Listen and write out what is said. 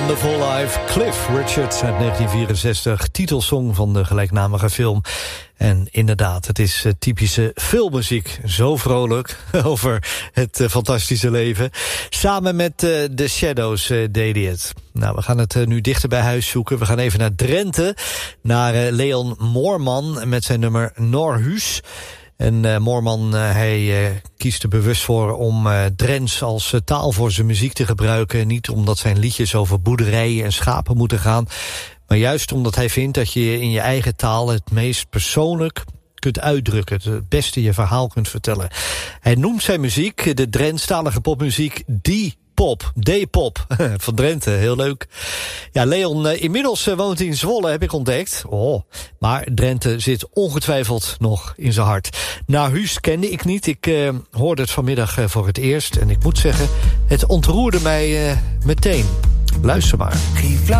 Wonderful Life, Cliff Richard uit 1964, titelsong van de gelijknamige film. En inderdaad, het is typische filmmuziek. Zo vrolijk over het fantastische leven. Samen met The Shadows deed hij het. Nou, we gaan het nu dichter bij huis zoeken. We gaan even naar Drenthe, naar Leon Moorman met zijn nummer Norhuus. En Moorman, hij kiest er bewust voor om Drents als taal voor zijn muziek te gebruiken. Niet omdat zijn liedjes over boerderijen en schapen moeten gaan, maar juist omdat hij vindt dat je in je eigen taal het meest persoonlijk kunt uitdrukken, het beste je verhaal kunt vertellen. Hij noemt zijn muziek, de Drentstalige popmuziek, D-pop van Drenthe, heel leuk. Ja, Leon, inmiddels woont hij in Zwolle, heb ik ontdekt. Maar Drenthe zit ongetwijfeld nog in zijn hart. Norhuus kende ik niet, ik hoorde het vanmiddag voor het eerst. En ik moet zeggen, het ontroerde mij meteen. Luister maar.